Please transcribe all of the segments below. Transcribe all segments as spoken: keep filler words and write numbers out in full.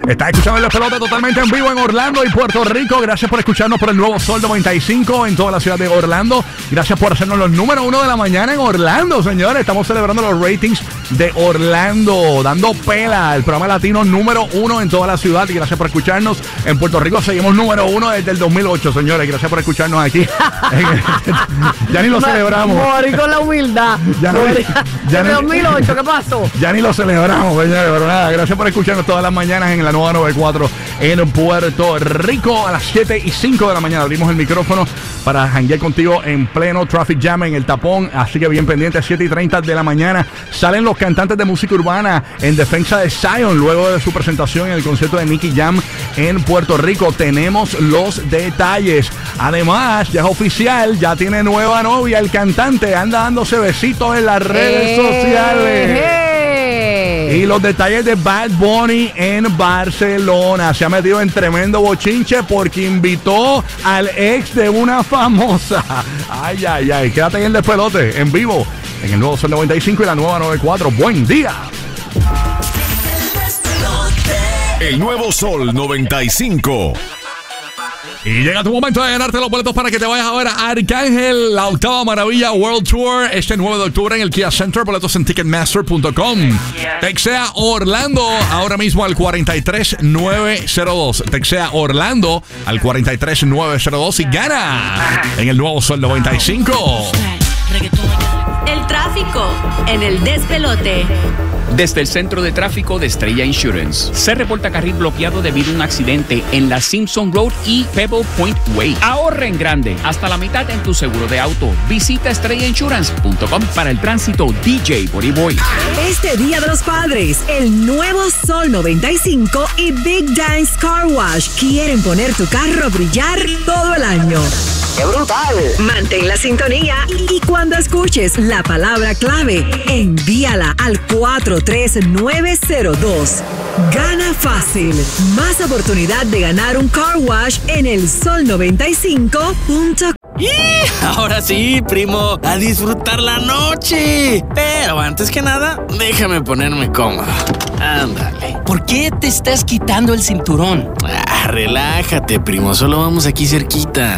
Estás escuchando el despelote totalmente en vivo en Orlando y Puerto Rico. Gracias por escucharnos por el nuevo Sol noventa y cinco en toda la ciudad de Orlando. Gracias por hacernos los número uno de la mañana en Orlando, señores. Estamos celebrando los ratings de Orlando, dando pela, el programa latino número uno en toda la ciudad. Y gracias por escucharnos. En Puerto Rico seguimos número uno desde el dos mil ocho, señores. Gracias por escucharnos aquí. Ya ni lo celebramos. Morí con la humildad. Ya no, ya en ni, dos mil ocho, ¿qué pasó? Ya ni lo celebramos, señores. Pero nada, gracias por escucharnos todas las mañanas en la nueva noventa y cuatro en Puerto Rico. A las siete y cinco de la mañana abrimos el micrófono para janguear contigo en pleno traffic jam en el tapón. Así que bien pendiente, a siete y treinta de la mañana salen los cantantes de música urbana en defensa de Zion luego de su presentación en el concierto de Nicky Jam en Puerto Rico. Tenemos los detalles. Además, ya es oficial, ya tiene nueva novia. El cantante anda dándose besitos en las redes Eh, sociales. eh. Y los detalles de Bad Bunny en Barcelona. Se ha metido en tremendo bochinche porque invitó al ex de una famosa. Ay, ay, ay. Quédate en el despelote, en vivo, en el nuevo Sol noventa y cinco y la nueva noventa y cuatro. ¡Buen día! El nuevo Sol noventa y cinco. Y llega tu momento de ganarte los boletos para que te vayas a ver a Arcángel, la octava maravilla World Tour, este nueve de octubre en el Kia Center. Boletos en ticketmaster punto com. Texea Orlando ahora mismo al cuatro tres nueve cero dos. Texea Orlando al cuatro tres nueve cero dos y gana en el nuevo Sol noventa y cinco. El tráfico en el despelote. Desde el centro de tráfico de Estrella Insurance, se reporta carril bloqueado debido a un accidente en la Simpson Road y Pebble Point Way. Ahorra en grande, hasta la mitad en tu seguro de auto. Visita estrella insurance punto com para el tránsito. D J Body Boy. Este Día de los Padres, el nuevo Sol noventa y cinco y Big Dance Car Wash quieren poner tu carro a brillar todo el año. ¡Qué brutal! Mantén la sintonía y cuando escuches la palabra clave, envíala al cuatro tres nueve cero dos. Gana fácil. Más oportunidad de ganar un car wash en el sol noventa y cinco punto com. Ahora sí, primo, a disfrutar la noche. Pero antes que nada, déjame ponerme cómodo. Ándale. ¿Por qué te estás quitando el cinturón? Ah, relájate, primo, solo vamos aquí cerquita.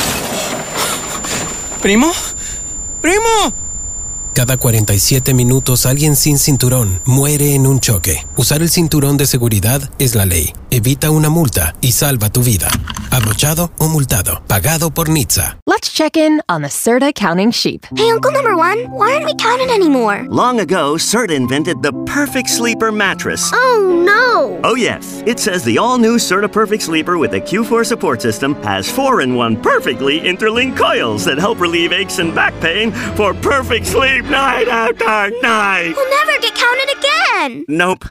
¿Primo? ¡Primo! Cada cuarenta y siete minutos alguien sin cinturón muere en un choque. Usar el cinturón de seguridad es la ley. Evita una multa y salva tu vida. Abrochado o multado. Pagado por N H T S A. Let's check in on the CERTA counting sheep. Hey, Uncle Number One, why aren't we counting anymore? Long ago, CERTA invented the Perfect Sleeper mattress. Oh, no! Oh, yes. It says the all-new CERTA Perfect Sleeper with a Q four support system has four in one perfectly interlinked coils that help relieve aches and back pain for perfect sleep night after night. We'll never get counted again! Nope.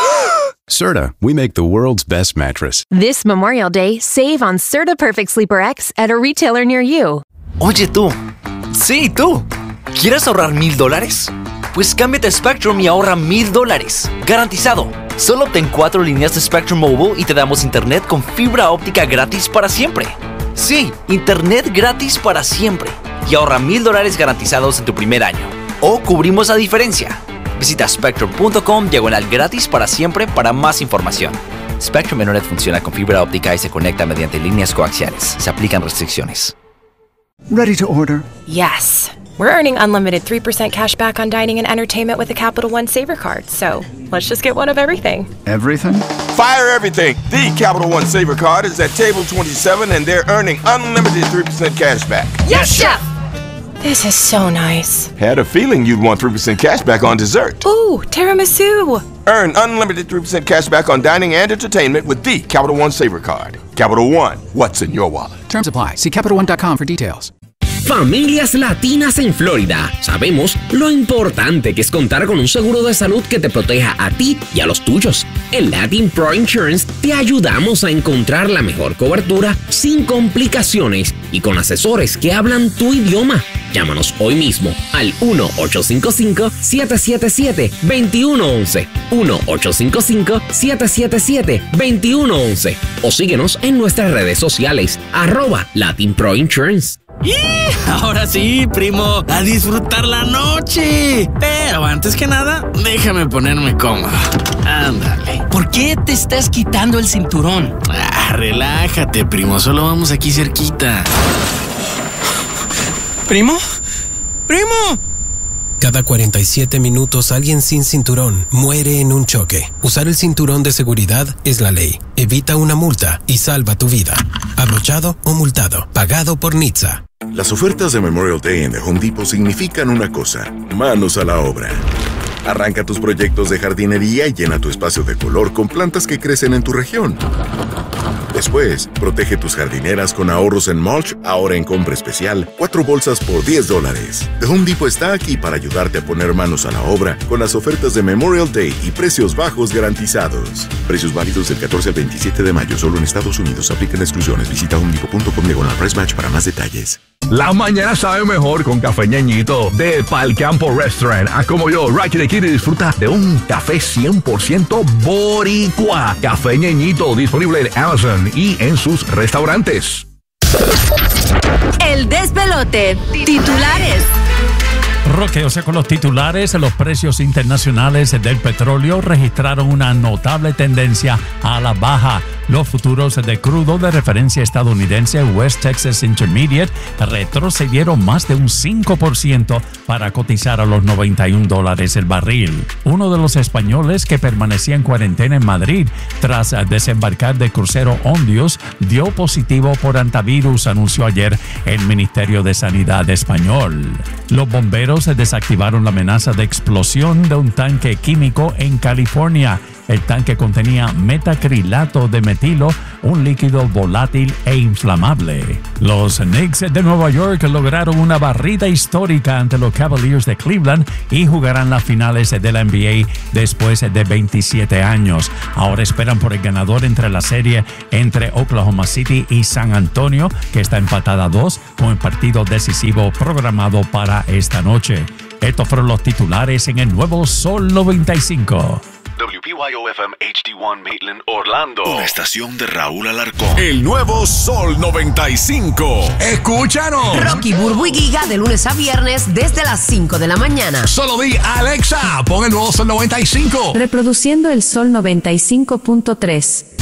CERTA, we make the world's best mattress. This Memorial Day, save on CERTA Perfect Sleeper X at a retailer near you. Oye tú, sí tú, ¿quieres ahorrar mil dólares? Pues cámbiate a Spectrum y ahorra mil dólares, garantizado. Solo obtén cuatro líneas de Spectrum Mobile y te damos internet con fibra óptica gratis para siempre. Sí, internet gratis para siempre. Y ahorra mil dólares garantizados en tu primer año. O cubrimos la diferencia. Visita spectrum punto com diagonal gratis para siempre para más información. Spectrum Internet funciona con fibra óptica y se conecta mediante líneas coaxiales. Se aplican restricciones. Ready to order? Yes. We're earning unlimited three percent cash back on dining and entertainment with the Capital One Saver Card. So let's just get one of everything. Everything? Fire everything. The Capital One Saver Card is at table twenty-seven and they're earning unlimited three percent cash back. Yes, Chef! This is so nice. Had a feeling you'd want three percent cash back on dessert. Ooh, tiramisu. Earn unlimited three percent cash back on dining and entertainment with the Capital One Saver Card. Capital One, what's in your wallet? Terms apply. See Capital One dot com for details. Familias latinas en Florida. Sabemos lo importante que es contar con un seguro de salud que te proteja a ti y a los tuyos. En Latin Pro Insurance te ayudamos a encontrar la mejor cobertura sin complicaciones y con asesores que hablan tu idioma. Llámanos hoy mismo al uno ocho cinco cinco, siete siete siete, dos uno uno uno. uno ocho cinco cinco, siete siete siete, dos uno uno uno. O síguenos en nuestras redes sociales, arroba Latin Pro Insurance. ¡Y! Ahora sí, primo, a disfrutar la noche. Pero antes que nada, déjame ponerme cómodo. Ándale. ¿Por qué qué te estás quitando el cinturón? Ah, relájate, primo. Solo vamos aquí cerquita. ¿Primo? ¡Primo! Cada cuarenta y siete minutos alguien sin cinturón muere en un choque. Usar el cinturón de seguridad es la ley. Evita una multa y salva tu vida. Abrochado o multado. Pagado por N H T S A. Las ofertas de Memorial Day en The Home Depot significan una cosa: manos a la obra. Arranca tus proyectos de jardinería y llena tu espacio de color con plantas que crecen en tu región. Después, protege tus jardineras con ahorros en mulch, ahora en compra especial, cuatro bolsas por diez dólares. The Home Depot está aquí para ayudarte a poner manos a la obra con las ofertas de Memorial Day y precios bajos garantizados. Precios válidos del catorce al veintisiete de mayo, solo en Estados Unidos. Aplican exclusiones. Visita home depot punto com diagonal price match para más detalles. La mañana sabe mejor con Café Ñeñito de Pal Campo Restaurant. Haz como yo, Rocky de Kitty, disfruta de un café cien por ciento boricua. Café Ñeñito, disponible en Amazon y en sus restaurantes. El despelote. Titulares. Roque, o sea, con los titulares, los precios internacionales del petróleo registraron una notable tendencia a la baja. Los futuros de crudo de referencia estadounidense West Texas Intermediate retrocedieron más de un cinco por ciento para cotizar a los noventa y un dólares el barril. Uno de los españoles que permanecía en cuarentena en Madrid tras desembarcar de crucero Ondius dio positivo por antivirus, anunció ayer el Ministerio de Sanidad español. Los bomberos desactivaron la amenaza de explosión de un tanque químico en California. El tanque contenía metacrilato de metilo, un líquido volátil e inflamable. Los Knicks de Nueva York lograron una barrida histórica ante los Cavaliers de Cleveland y jugarán las finales de la N B A después de veintisiete años. Ahora esperan por el ganador entre la serie entre Oklahoma City y San Antonio, que está empatada a dos, con el partido decisivo programado para esta noche. Estos fueron los titulares en el nuevo Sol noventa y cinco. W P Y O F M H D uno Maitland, Orlando. Una estación de Raúl Alarcón. El nuevo Sol noventa y cinco. ¡Escúchanos! Rocky, Burbu y Giga de lunes a viernes desde las cinco de la mañana. Solo di Alexa, pon el nuevo Sol noventa y cinco. Reproduciendo el Sol noventa y cinco punto tres.